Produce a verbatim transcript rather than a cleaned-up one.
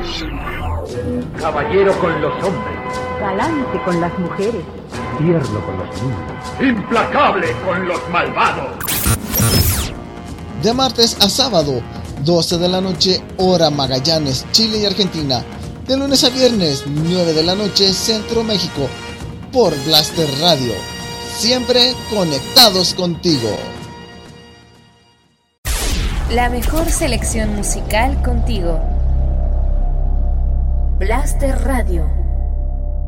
Caballero con los hombres. Galante con las mujeres. Tierno con los niños. Implacable con los malvados. De martes a sábado, doce de la noche, hora Magallanes, Chile y Argentina. De lunes a viernes, nueve de la noche, Centro México. Por Blaster Radio. Siempre conectados contigo. La mejor selección musical contigo. Blaster Radio.